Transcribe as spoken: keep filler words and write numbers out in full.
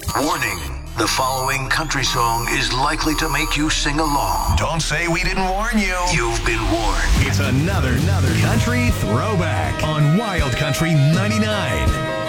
Warning, the following country song is likely to make you sing along. Don't say we didn't warn you. You've been warned. It's another, another country throwback on Wild Country ninety-nine.